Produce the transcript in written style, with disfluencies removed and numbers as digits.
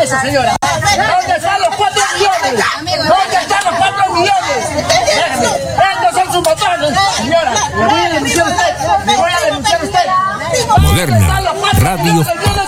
eso, señora? ¿Dónde están los 4 millones? ¿Dónde están los 4 millones? Estos son sus botones, señora. Le voy a denunciar a usted. Moderna Radio.